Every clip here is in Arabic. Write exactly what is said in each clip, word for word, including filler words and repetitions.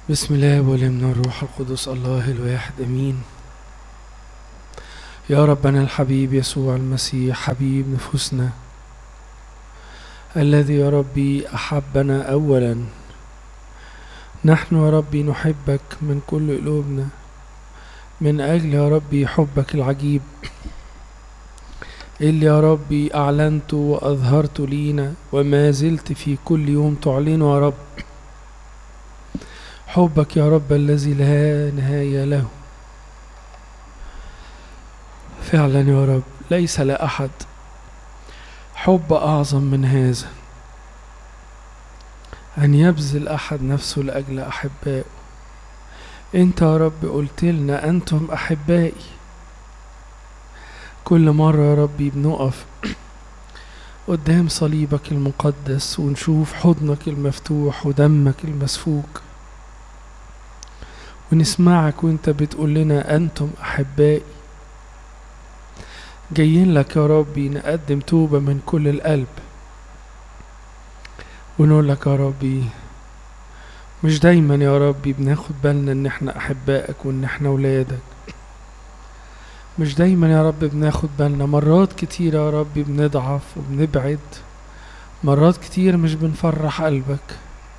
بسم الله والابن والروح القدس الله الواحد امين. يا ربنا الحبيب يسوع المسيح حبيب نفوسنا الذي يا ربي احبنا اولا، نحن يا ربي نحبك من كل قلوبنا من اجل يا ربي حبك العجيب اللي يا ربي اعلنته واظهرته لينا وما زلت في كل يوم تعلنه يا رب. حبك يا رب الذي لا نهاية له. فعلا يا رب ليس لأحد حب أعظم من هذا، أن يبذل أحد نفسه لأجل أحبائه. أنت يا رب قلت لنا أنتم أحبائي. كل مرة يا ربي بنقف قدام صليبك المقدس ونشوف حضنك المفتوح ودمك المسفوك ونسمعك وانت بتقول لنا أنتم أحبائي. جايين لك يا ربي نقدم توبة من كل القلب ونقول لك يا ربي مش دايما يا ربي بناخد بالنا ان احنا احبائك وان احنا ولادك. مش دايما يا رب بناخد بالنا، مرات كتير يا رب بنضعف وبنبعد، مرات كتير مش بنفرح قلبك،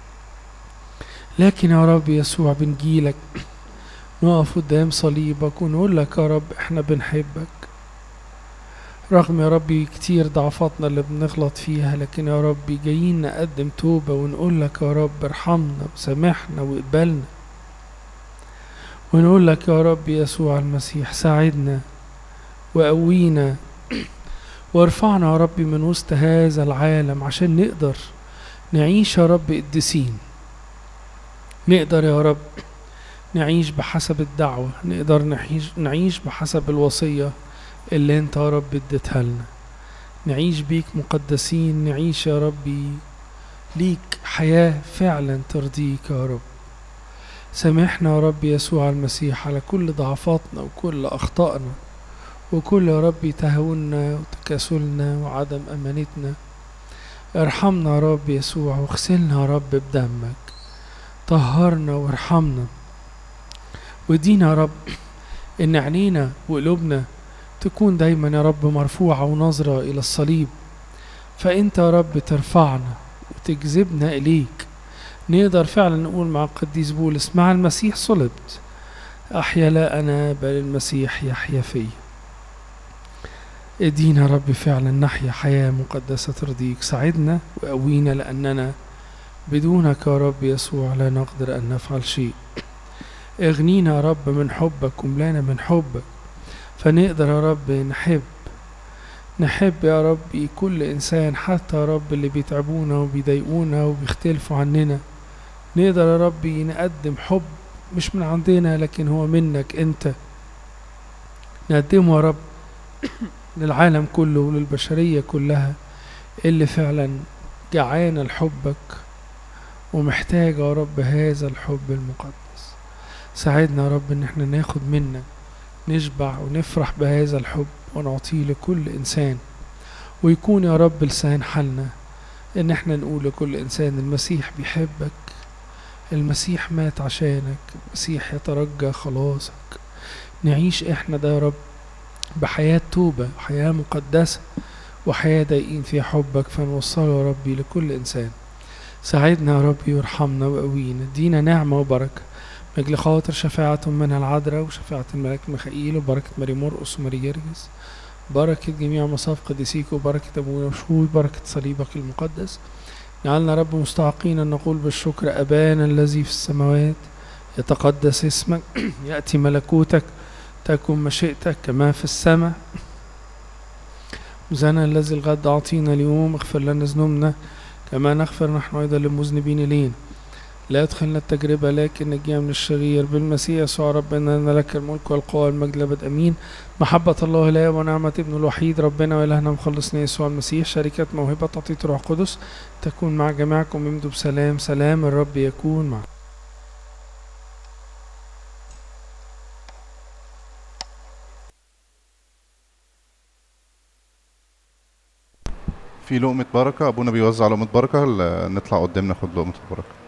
لكن يا رب يسوع بنجيلك نقف قدام صليبك ونقول لك يا رب احنا بنحبك رغم يا ربي كتير ضعفاتنا اللي بنغلط فيها، لكن يا ربي جايين نقدم توبة ونقول لك يا رب ارحمنا وسامحنا واقبلنا، ونقول لك يا رب يسوع المسيح ساعدنا وقوينا وارفعنا يا رب من وسط هذا العالم عشان نقدر نعيش يا رب قديسين، نقدر يا رب نعيش بحسب الدعوة، نقدر نعيش, نعيش بحسب الوصية اللي انت يا رب اديتها لنا، نعيش بيك مقدسين، نعيش يا ربي ليك حياة فعلا ترضيك يا رب. سامحنا يا رب يسوع المسيح على كل ضعفاتنا وكل أخطائنا وكل يا رب تهاوننا وتكاسلنا وعدم أمانتنا. ارحمنا يا رب يسوع واغسلنا يا رب بدمك، طهرنا وارحمنا، ودينا يا رب ان عينينا وقلوبنا تكون دايما يا رب مرفوعة ونظرة إلى الصليب، فأنت يا رب ترفعنا وتجذبنا إليك. نقدر فعلا نقول مع القديس بولس مع المسيح صلبت، أحيا لا أنا بل المسيح يحيا في. ادينا يا رب فعلا نحيا حياة مقدسة ترضيك، ساعدنا وقوينا لأننا بدونك يا رب يسوع لا نقدر أن نفعل شيء. اغنينا يا رب من حبك وملانا من حبك فنقدر يا رب نحب نحب يا رب كل إنسان، حتى يا رب اللي بيتعبونا وبيضايقونا وبيختلفوا عننا. نقدر يا رب نقدم حب مش من عندنا لكن هو منك أنت، نقدمه يا رب للعالم كله وللبشرية كلها اللي فعلا جعانة لحبك ومحتاجة يا رب هذا الحب المقدس. ساعدنا يا رب ان احنا ناخد منك، نشبع ونفرح بهذا الحب ونعطيه لكل إنسان، ويكون يا رب لسان حالنا إن احنا نقول لكل إنسان المسيح بيحبك، المسيح مات عشانك، المسيح يترجى خلاصك. نعيش احنا ده يا رب بحياة توبة وحياة مقدسة وحياة ضايقين فيها حبك، فنوصله يا ربي لكل إنسان. ساعدنا يا ربي وارحمنا وقوينا، دينا نعمة وبركة من أجل خاطر شفاعة منها العذراء وشفاعة الملاك ميخائيل وبركة ماري مرقس وماري جرجس، بركة جميع مصاف قديسيك وبركة أبونا مشهود، بركة صليبك المقدس. جعلنا رب مستحقين أن نقول بالشكر أبانا الذي في السماوات يتقدس اسمك يأتي ملكوتك تكن مشيئتك كما في السماء. خبزنا الذي الغد أعطينا اليوم، اغفر لنا ذنوبنا كما نغفر نحن أيضا للمذنبين إلينا، لا يدخلنا التجربة لكن نجينا من الشرير، بالمسيح يسوع ربنا أن لك الملك والقوة والمجد للأبد آمين. محبة الله لا ونعمة ابنه الوحيد ربنا وإلهنا مخلصنا يسوع المسيح، شركة موهبة تعطية روح قدس تكون مع جميعكم، امضوا بسلام، سلام الرب يكون معكم. في لقمة بركة، أبونا بيوزع لقمة بركة، نطلع قدام ناخد لقمة البركة.